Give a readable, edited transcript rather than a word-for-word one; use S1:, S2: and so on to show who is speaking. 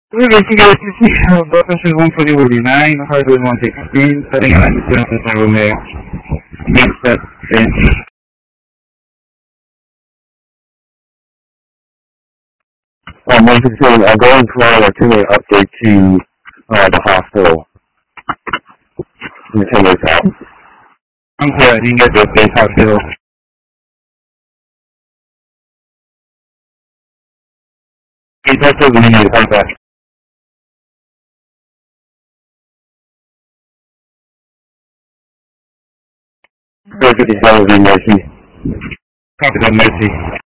S1: Button 149, hardwood 116, setting at 97 Romeo. Make set, bench.
S2: Once again, going forward, a two-way update to the hospital. In the 10-way south.
S1: I'm sorry, I didn't get the update hospital. That's what we need to contact.
S2: Perfect, that would be Mercy.
S1: Copy that, Mercy.